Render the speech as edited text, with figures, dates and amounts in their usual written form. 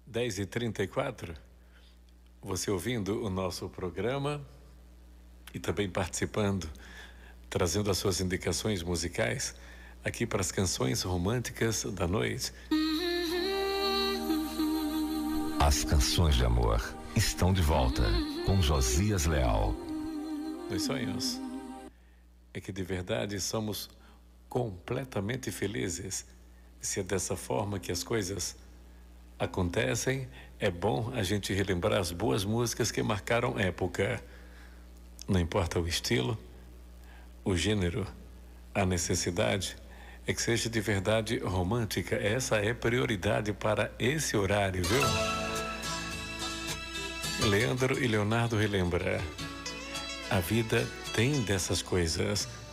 10h34, você ouvindo o nosso programa e também participando, trazendo as suas indicações musicais aqui para as canções românticas da noite. As canções de amor estão de volta com Josias Leal. Nos sonhos é que de verdade somos completamente felizes. Se é dessa forma que as coisas acontecem, é bom a gente relembrar as boas músicas que marcaram época. Não importa o estilo, o gênero, a necessidade é que seja de verdade romântica. Essa é prioridade para esse horário, viu? Leandro e Leonardo relembra. A vida tem dessas coisas.